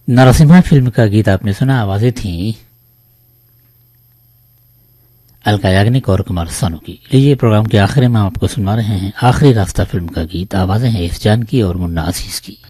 Narasimha film का गीत आपने सुना। आवाजें थी अलका याग्निक और कुमार सानू की। लीजिए, प्रोग्राम के आखिर में हम आपको सुना रहे हैं आखिरी रास्ता फिल्म का गीत। आवाजें हैं इस जान की और मुन्ना अजीज की।